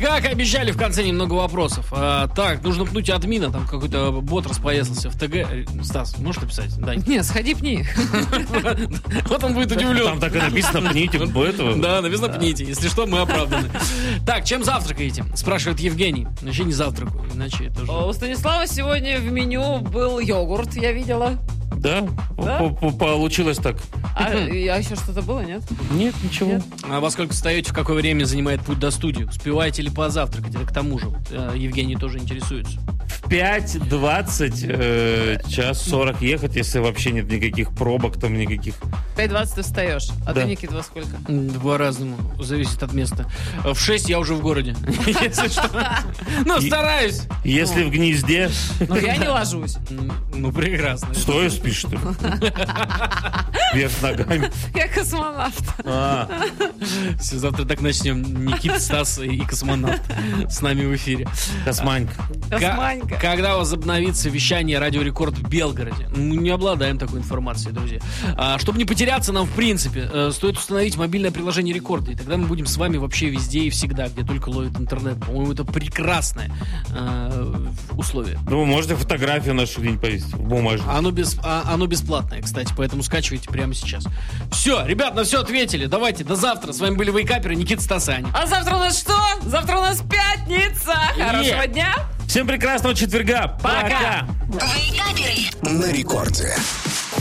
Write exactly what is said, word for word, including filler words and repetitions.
Как обещали, в конце немного вопросов. А, так, нужно пнуть админа, там какой-то бот распоясался в ТГ. Стас, можешь написать? Дай. Не, сходи пни. Вот он будет удивлен. Там так и написано, пните этого. Да, написано пните. Если что, мы оправданы. Так, чем завтракаете? Спрашивает Евгений. Вообще не завтракаю, иначе тоже. У Станислава сегодня в меню был йогурт, я видела. Да? Да? Получилось так. А, а еще что-то было, нет? Нет, ничего. Нет. А во сколько встаете, в какое время занимает путь до студии? Успеваете ли позавтракать? Это к тому же. Вот, э, Евгений тоже интересуется. В пять двадцать, э, час сорок ехать, если вообще нет никаких пробок, там никаких. В пять двадцать ты встаешь. А Да. ты, Никита, во сколько? По-разному. Зависит от места. В шесть я уже в городе. Если что. Ну, стараюсь. Если в гнезде, Ну, я не ложусь. Ну, прекрасно. стоя спишь, что ли? Вверх ногами. Я космонавт. А, Все, завтра так начнем. Никита, Стас и космонавт с нами в эфире. Косманька. Косманька. К- Когда возобновится вещание Радио Рекорд в Белгороде? Мы не обладаем такой информацией, друзья. А, чтобы не потеряться нам, в принципе, э, стоит установить мобильное приложение Рекорда. И тогда мы будем с вами вообще везде и всегда, где только ловит интернет. По-моему, это прекрасное э, условие. Ну, можете фотографию нашу где-нибудь повесить в бумажную. Оно, без, а- оно бесплатное, кстати, поэтому скачивайте прямо сейчас. Все, ребят, на все ответили. Давайте, до завтра. С вами были вейкаперы Никита, Стас и Аня. А завтра у нас что? Завтра у нас пятница. Хорошего Е. дня. Всем прекрасного четверга. Пока. Вейкаперы. На рекорде.